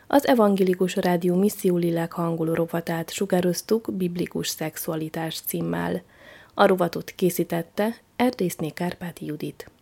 Az Evangélikus Rádió Misszió Lélek hangoló rovatát sugároztuk Biblikus szexualitás címmel. A rovatot készítette Erdészné Kárpáti Judit.